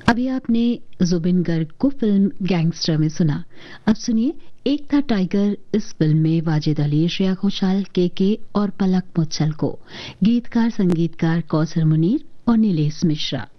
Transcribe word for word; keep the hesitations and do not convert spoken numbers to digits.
अभी आपने जुबिन गर्ग को फिल्म गैंगस्टर में सुना। अब सुनिए एक था टाइगर इस फिल्म में वाजिद अली, श्रेया घोषाल, के के और पलक मुच्छल को। गीतकार संगीतकार कौसर मुनीर और नीलेश मिश्रा।